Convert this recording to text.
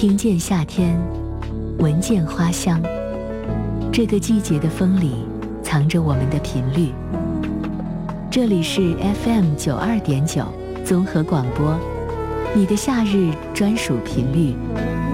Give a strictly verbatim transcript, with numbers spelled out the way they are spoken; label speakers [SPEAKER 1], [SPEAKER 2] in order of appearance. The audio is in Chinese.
[SPEAKER 1] 听见夏天，闻见花香。这个季节的风里藏着我们的频率。这里是 F M 九二点九综合广播，你的夏日专属频率。